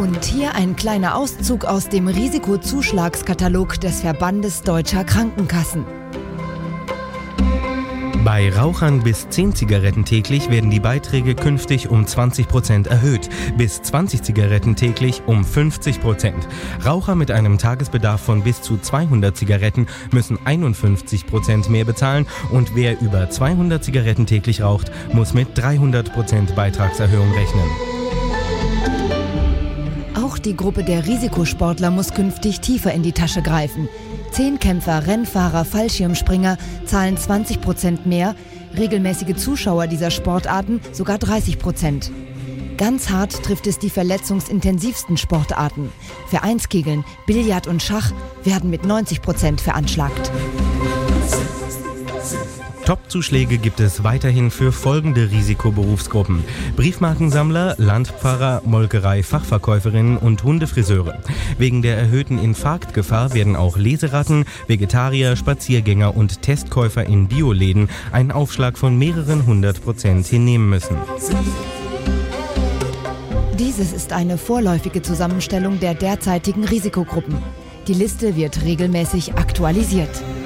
Und hier ein kleiner Auszug aus dem Risikozuschlagskatalog des Verbandes Deutscher Krankenkassen. Bei Rauchern bis 10 Zigaretten täglich werden die Beiträge künftig um 20% erhöht, bis 20 Zigaretten täglich um 50%. Raucher mit einem Tagesbedarf von bis zu 200 Zigaretten müssen 51% mehr bezahlen und wer über 200 Zigaretten täglich raucht, muss mit 300% Beitragserhöhung rechnen. Auch die Gruppe der Risikosportler muss künftig tiefer in die Tasche greifen. Zehnkämpfer, Rennfahrer, Fallschirmspringer zahlen 20% mehr, regelmäßige Zuschauer dieser Sportarten sogar 30%. Ganz hart trifft es die verletzungsintensivsten Sportarten. Vereinskegeln, Billard und Schach werden mit 90% veranschlagt. Top-Zuschläge gibt es weiterhin für folgende Risikoberufsgruppen: Briefmarkensammler, Landpfarrer, Molkerei-Fachverkäuferinnen und Hundefriseure. Wegen der erhöhten Infarktgefahr werden auch Leseratten, Vegetarier, Spaziergänger und Testkäufer in Bioläden einen Aufschlag von mehreren 100% hinnehmen müssen. Dieses ist eine vorläufige Zusammenstellung der derzeitigen Risikogruppen. Die Liste wird regelmäßig aktualisiert.